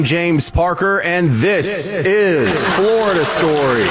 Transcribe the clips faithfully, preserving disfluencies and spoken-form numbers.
James Parker, and this is Florida Story.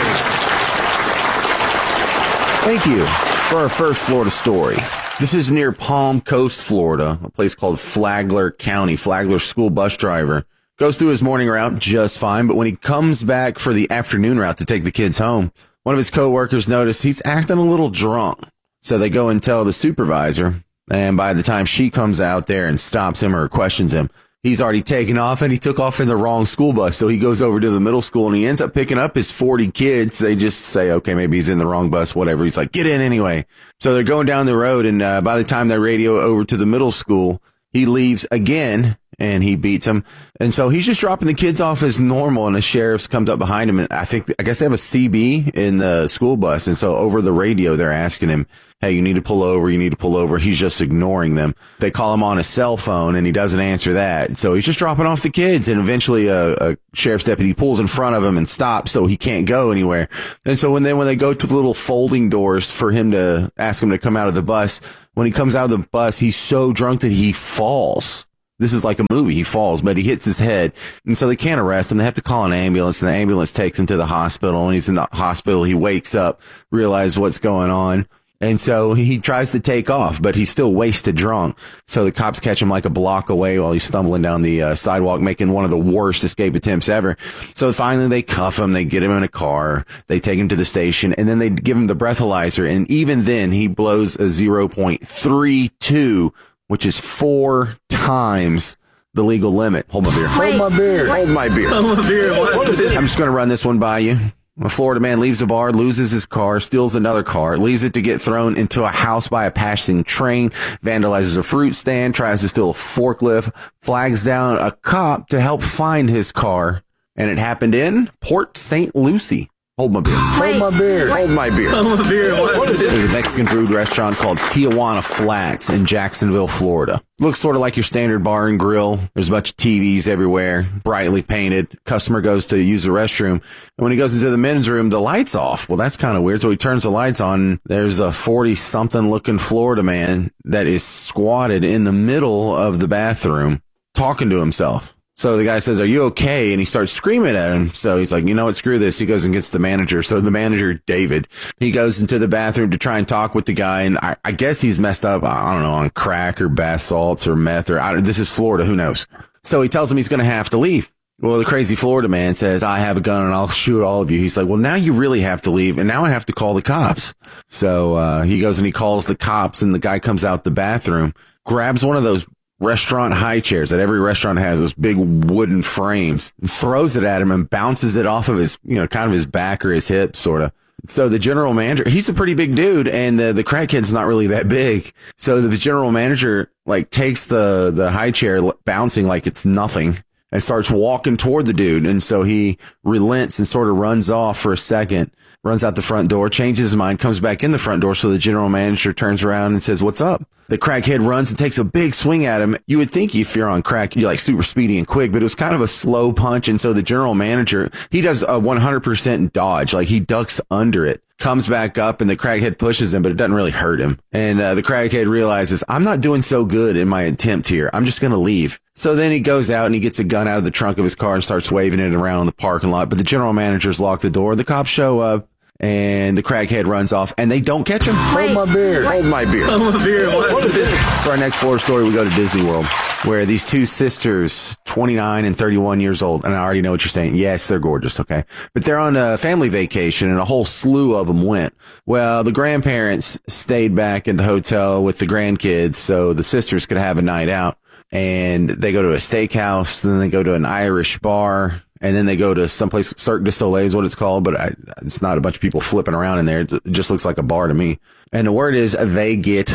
Thank you for our first Florida story. This is near Palm Coast, Florida, a place called Flagler County. Flagler school bus driver goes through his morning route just fine, but when he comes back for the afternoon route to take the kids home, one of his coworkers noticed he's acting a little drunk. So they go and tell the supervisor, and by the time she comes out there and stops him or questions him, he's already taken off, and he took off in the wrong school bus. So he goes over to the middle school, and he ends up picking up his forty kids. They just say, okay, maybe he's in the wrong bus, whatever. He's like, get in anyway. So they're going down the road, and uh, by the time they radio over to the middle school, he leaves again, and he beats him. And so he's just dropping the kids off as normal, and the sheriff comes up behind him, and I think, I guess they have a C B in the school bus. And so over the radio, they're asking him, hey, you need to pull over, you need to pull over. He's just ignoring them. They call him on his cell phone, and he doesn't answer that. So he's just dropping off the kids, and eventually a, a sheriff's deputy pulls in front of him and stops so he can't go anywhere. And so when they, when they go to the little folding doors for him to ask him to come out of the bus, when he comes out of the bus, he's so drunk that he falls. This is like a movie. He falls, but he hits his head. And so they can't arrest him. They have to call an ambulance, and the ambulance takes him to the hospital. And he's in the hospital. He wakes up, realizes what's going on. And so he tries to take off, but he's still wasted drunk. So the cops catch him like a block away while he's stumbling down the uh, sidewalk, making one of the worst escape attempts ever. So finally they cuff him. They get him in a car. They take him to the station, and then they give him the breathalyzer. And even then he blows a zero point three two, which is four times the legal limit. Hold my beer. Wait, Hold my beer. what? Hold my beer. Hold my beer. What? I'm just going to run this one by you. A Florida man leaves a bar, loses his car, steals another car, leaves it to get thrown into a house by a passing train, vandalizes a fruit stand, tries to steal a forklift, flags down a cop to help find his car. And it happened in Port Saint Lucie. Hold my beer. Wait, Hold my beer. what? Hold my beer. Hold my beer. What? There's a Mexican food restaurant called Tijuana Flats in Jacksonville, Florida. Looks sort of like your standard bar and grill. There's a bunch of T Vs everywhere, brightly painted. Customer goes to use the restroom, and when he goes into the men's room, the light's off. Well, that's kind of weird. So he turns the lights on. There's a forty-something looking Florida man that is squatted in the middle of the bathroom talking to himself. So the guy says, are you okay? And he starts screaming at him. So he's like, you know what? Screw this. He goes and gets the manager. So the manager, David, he goes into the bathroom to try and talk with the guy. And I, I guess he's messed up, I don't know, on crack or bath salts or meth or I, this is Florida. Who knows? So he tells him he's going to have to leave. Well, the crazy Florida man says, I have a gun and I'll shoot all of you. He's like, well, now you really have to leave. And now I have to call the cops. So uh, he goes and he calls the cops, and the guy comes out the bathroom, grabs one of those restaurant high chairs that every restaurant has, those big wooden frames, and throws it at him and bounces it off of his, you know, kind of his back or his hip, sort of. So the general manager, he's a pretty big dude, and the, the crackhead's not really that big. So the general manager, like, takes the, the high chair bouncing like it's nothing and starts walking toward the dude. And so he relents and sort of runs off for a second, runs out the front door, changes his mind, comes back in the front door. So the general manager turns around and says, what's up? The crackhead runs and takes a big swing at him. You would think if you're on crack, you're like super speedy and quick, but it was kind of a slow punch. And so the general manager, he does a one hundred percent dodge. Like, he ducks under it, comes back up, and the crackhead pushes him, but it doesn't really hurt him. And uh, the crackhead realizes, I'm not doing so good in my attempt here. I'm just going to leave. So then he goes out and he gets a gun out of the trunk of his car and starts waving it around in the parking lot. But the general manager's locked the door. The cops show up, and the crackhead runs off, and they don't catch him. Wait, Hold my beer. what? Hold my beer. Hold my beer. What? For our next Florida story, we go to Disney World, where these two sisters, twenty-nine and thirty-one years old, and I already know what you're saying. Yes, they're gorgeous, okay? But they're on a family vacation, and a whole slew of them went. Well, the grandparents stayed back at the hotel with the grandkids so the sisters could have a night out. And they go to a steakhouse, then they go to an Irish bar, and then they go to someplace, Cirque du Soleil is what it's called, but I, it's not a bunch of people flipping around in there. It just looks like a bar to me. And the word is they get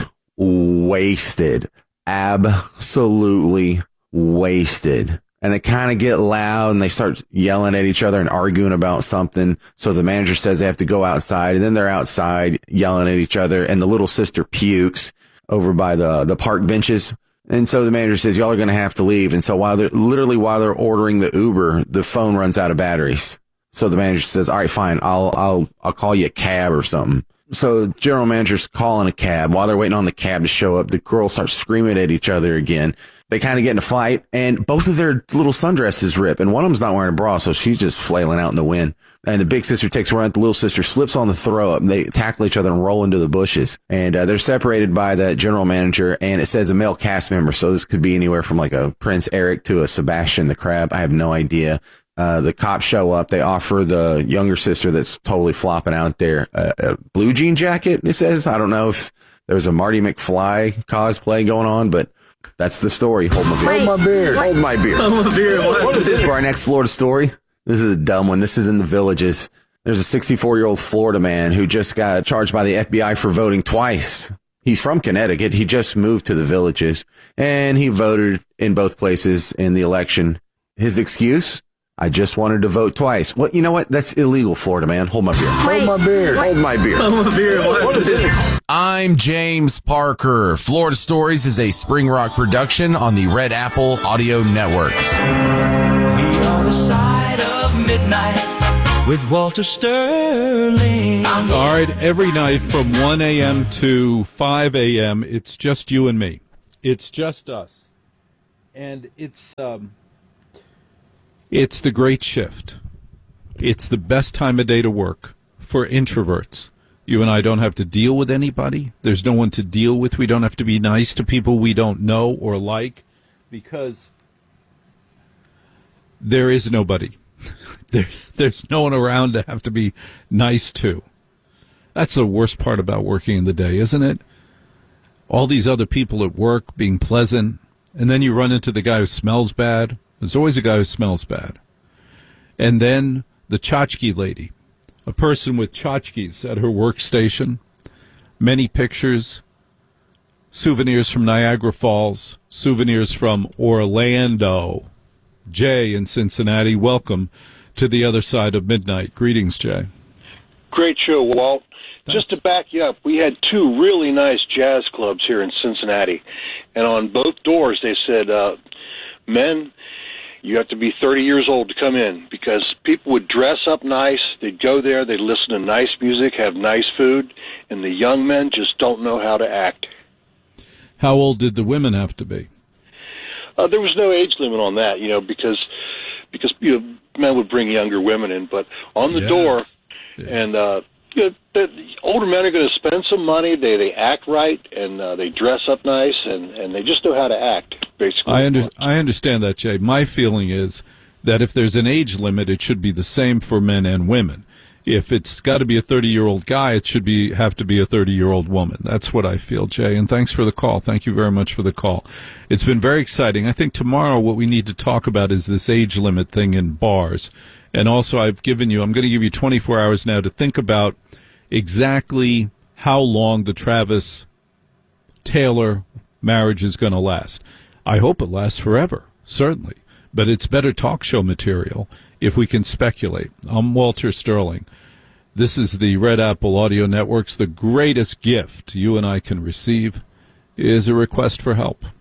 wasted. Absolutely wasted. And they kind of get loud, and they start yelling at each other and arguing about something. So the manager says they have to go outside, and then they're outside yelling at each other, and the little sister pukes over by the, the park benches. And so the manager says, y'all are going to have to leave. And so while they're literally while they're ordering the Uber, the phone runs out of batteries. So the manager says, all right, fine. I'll, I'll, I'll call you a cab or something. So the general manager's calling a cab. While they're waiting on the cab to show up, the girls start screaming at each other again. They kind of get in a fight, and both of their little sundresses rip, and one of them's not wearing a bra, so she's just flailing out in the wind. And the big sister takes a run at the little sister, slips on the throw up, and they tackle each other and roll into the bushes. And uh, they're separated by the general manager, and it says a male cast member, so this could be anywhere from like a Prince Eric to a Sebastian the Crab. I have no idea. Uh, the cops show up. They offer the younger sister that's totally flopping out there a, a blue jean jacket, it says. I don't know if there's a Marty McFly cosplay going on, but that's the story. Hold my beer. Hold my beer. Hold my beer. Hold my beer. What? What is it? For our next Florida story, this is a dumb one. This is in the Villages. There's a sixty-four-year-old Florida man who just got charged by the F B I for voting twice. He's from Connecticut. He just moved to the Villages, and he voted in both places in the election. His excuse? I just wanted to vote twice. Well, you know what? That's illegal, Florida man. Hold my beer. Hold my beer. Hold my beer. Hold my beer. What? What is it? I'm James Parker. Florida Stories is a Spring Rock production on the Red Apple Audio Networks. The other side of midnight with Walter Sterling. All right, every night from one a.m. to five a.m., it's just you and me. It's just us. And it's um, it's the great shift. It's the best time of day to work for introverts. You and I don't have to deal with anybody. There's no one to deal with. We don't have to be nice to people we don't know or like because there is nobody. There, there's no one around to have to be nice to. That's the worst part about working in the day, isn't it? All these other people at work being pleasant, and then you run into the guy who smells bad. There's always a guy who smells bad. And then the tchotchke lady, a person with tchotchkes at her workstation, many pictures, souvenirs from Niagara Falls, souvenirs from Orlando. Jay in Cincinnati, welcome to the other side of midnight. Greetings, Jay. Great show, Walt. Thanks. Just to back you up, we had two really nice jazz clubs here in Cincinnati, and on both doors they said, uh, men, you have to be thirty years old to come in, because people would dress up nice, they'd go there, they'd listen to nice music, have nice food, and the young men just don't know how to act. How old did the women have to be? Uh, there was no age limit on that, you know, because because you know, men would bring younger women in, but on the yes. door, yes. and uh, you know, the, the older men are going to spend some money. They they act right, and uh, they dress up nice, and, and they just know how to act. Basically, I under, I understand that, Jay. My feeling is that if there's an age limit, it should be the same for men and women. If it's got to be a thirty-year-old guy, it should be have to be a thirty-year-old woman. That's what I feel, Jay. And thanks for the call. Thank you very much for the call. It's been very exciting. I think tomorrow what we need to talk about is this age limit thing in bars. And also I've given you, I'm going to give you twenty-four hours now to think about exactly how long the Travis Taylor marriage is going to last. I hope it lasts forever, certainly. But it's better talk show material if we can speculate. I'm Walter Sterling. This is the Red Apple Audio Networks. The greatest gift you and I can receive is a request for help.